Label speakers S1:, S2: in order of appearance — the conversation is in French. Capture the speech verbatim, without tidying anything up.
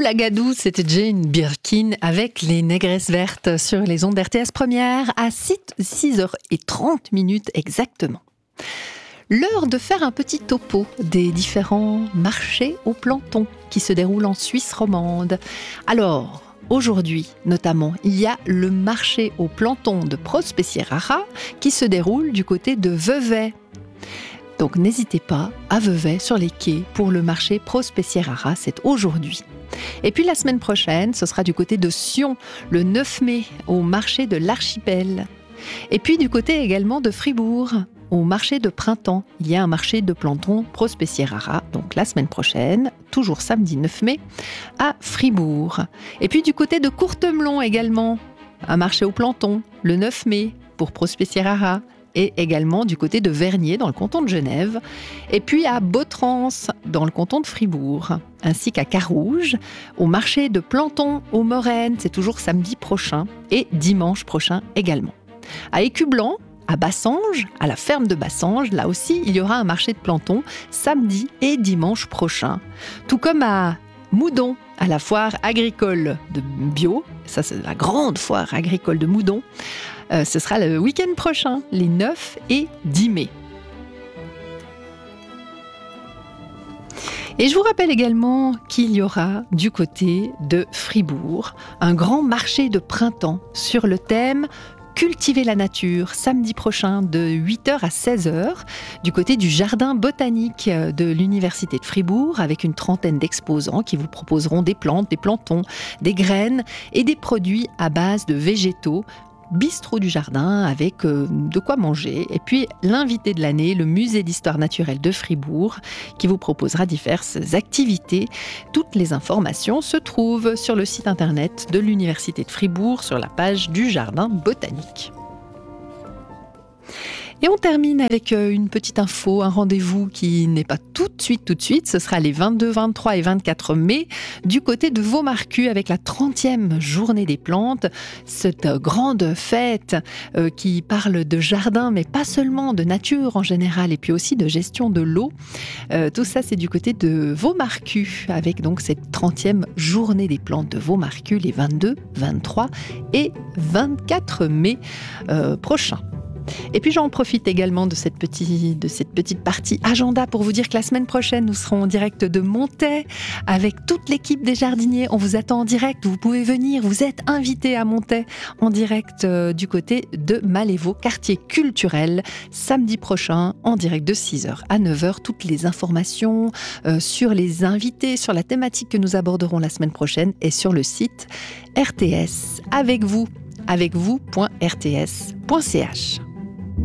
S1: Ouagadou, c'était Jane Birkin avec les Négresses Vertes sur les ondes d'R T S Première à six heures trente exactement. L'heure de faire un petit topo des différents marchés au planton qui se déroulent en Suisse romande. Alors, aujourd'hui, notamment, il y a le marché au planton de Prospecie-Rara qui se déroule du côté de Vevey. Donc n'hésitez pas à Vevey sur les quais pour le marché Prospecie-Rara, c'est aujourd'hui. Et puis la semaine prochaine, ce sera du côté de Sion, le neuf mai, au marché de l'Archipel. Et puis du côté également de Fribourg, au marché de printemps, il y a un marché de planton Prospecie-Rara, donc la semaine prochaine, toujours samedi neuf mai, à Fribourg. Et puis du côté de Courtemelon également, un marché au planton, le neuf mai, pour Prospecie-Rara. Et également du côté de Vernier, dans le canton de Genève, et puis à Bottrance, dans le canton de Fribourg, ainsi qu'à Carouge, au marché de Planton, aux Morennes, c'est toujours samedi prochain, et dimanche prochain également. À Écublanc, à Bassange, à la ferme de Bassange, là aussi, il y aura un marché de Planton, samedi et dimanche prochain. Tout comme à Moudon, à la foire agricole de bio, ça c'est la grande foire agricole de Moudon. Euh, ce sera le week-end prochain, les neuf et dix mai. Et je vous rappelle également qu'il y aura du côté de Fribourg un grand marché de printemps sur le thème Cultiver la nature, samedi prochain de huit heures à seize heures, du côté du jardin botanique de l'Université de Fribourg, avec une trentaine d'exposants qui vous proposeront des plantes, des plantons, des graines et des produits à base de végétaux. Bistrot du jardin avec euh, de quoi manger. Et puis l'invité de l'année, le musée d'histoire naturelle de Fribourg, qui vous proposera diverses activités. Toutes les informations se trouvent sur le site internet de l'Université de Fribourg, sur la page du jardin botanique. Et on termine avec une petite info, un rendez-vous qui n'est pas tout de suite, tout de suite. Ce sera les vingt-deux, vingt-trois et vingt-quatre mai du côté de Vaumarcus avec la trentième journée des plantes. Cette grande fête euh, qui parle de jardin, mais pas seulement, de nature en général et puis aussi de gestion de l'eau. Euh, tout ça, c'est du côté de Vaumarcus avec donc cette trentième journée des plantes de Vaumarcus les vingt-deux, vingt-trois et vingt-quatre mai euh, prochains. Et puis j'en profite également de cette, petite, de cette petite partie agenda pour vous dire que la semaine prochaine, nous serons en direct de Montet avec toute l'équipe des jardiniers. On vous attend en direct, vous pouvez venir, vous êtes invités à Montet en direct euh, du côté de Malévo, quartier culturel, samedi prochain en direct de six heures à neuf heures. Toutes les informations euh, sur les invités, sur la thématique que nous aborderons la semaine prochaine et sur le site R T S avec vous, avec vous point r t s point c h.